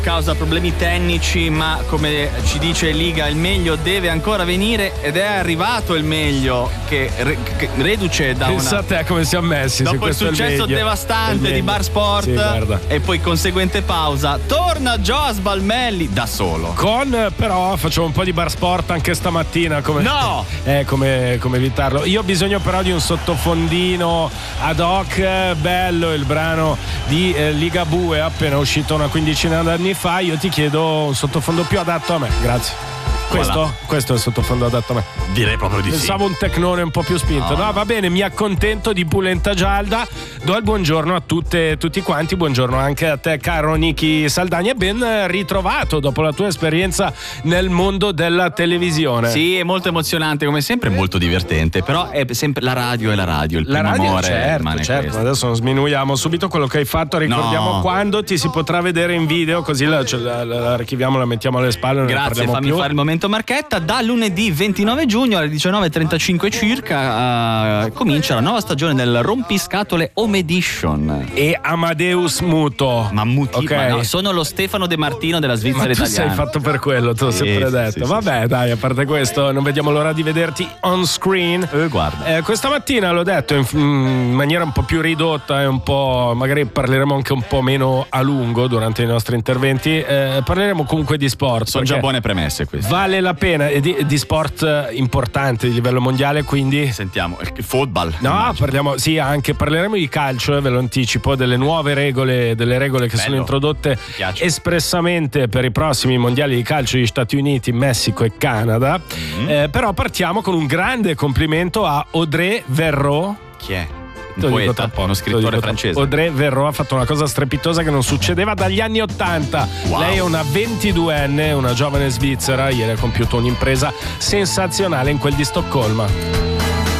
causa problemi tecnici, ma come ci dice Liga il meglio deve ancora venire, ed è arrivato il meglio che reduce da Pensa a te come siamo messi. dopo il successo devastante di Bar Sport, e poi conseguente pausa, torna Joe Sbalmelli da solo. Però facciamo un po' di Bar Sport anche stamattina, come no! Come evitarlo. Io ho bisogno però di un sottofondino ad hoc bello, il brano di Liga Bue appena uscito una quindicina d'anni fa. Io ti chiedo un sottofondo più adatto a me, grazie. Questo è il sottofondo adatto a me. Direi proprio di Pensavo un tecnone un po' più spinto. No, va bene, mi accontento di Pulenta Gialda. Do il buongiorno a tutti quanti. Buongiorno anche a te, caro Niki Saldagna. Ben ritrovato dopo la tua esperienza nel mondo della televisione. Sì, è molto emozionante, come sempre, molto divertente. Però è sempre la radio, il primo amore. Certo. Adesso non sminuiamo subito quello che hai fatto. Ricordiamo quando ti si potrà vedere in video, così la archiviamo, la mettiamo alle spalle. Grazie, fammi fare il momento Marchetta. Da lunedì 29 giugno alle 19:35 circa comincia la nuova stagione del Rompiscatole Home Edition. E Amadeus Muto. Ma no, sono lo Stefano De Martino della Svizzera italiana. Tu sei fatto per quello, te l'ho sempre detto. Vabbè, dai, a parte questo, non vediamo l'ora di vederti on screen. Guarda. Questa mattina l'ho detto in maniera un po' più ridotta e un po', magari parleremo anche un po' meno a lungo durante i nostri interventi. Parleremo comunque di sport. Sono già buone premesse queste. Vale la pena, di sport importante di livello mondiale, quindi sentiamo il football. No, parleremo di calcio, ve lo anticipo, delle nuove regole, che sono introdotte espressamente per i prossimi mondiali di calcio di Stati Uniti, Messico e Canada. Però partiamo con un grande complimento a Audrey Verreau. Chi è? Un poeta, uno scrittore francese. Audrey Verreau ha fatto una cosa strepitosa che non succedeva dagli anni '80. Wow. Lei è una 22enne, una giovane svizzera. Ieri ha compiuto un'impresa sensazionale in quel di Stoccolma.